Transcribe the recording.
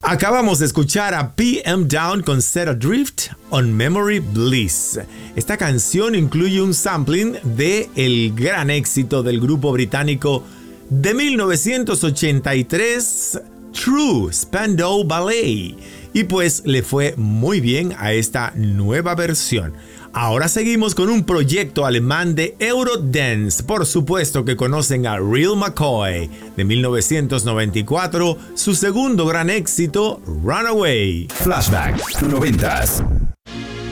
Acabamos de escuchar a PM Dawn con Set Adrift on Memory Bliss. Esta canción incluye un sampling de el gran éxito del grupo británico de 1983, True Spandau Ballet. Y pues le fue muy bien a esta nueva versión. Ahora seguimos con un proyecto alemán de Eurodance. Por supuesto que conocen a Real McCoy de 1994, su segundo gran éxito, Runaway. Flashback 90s.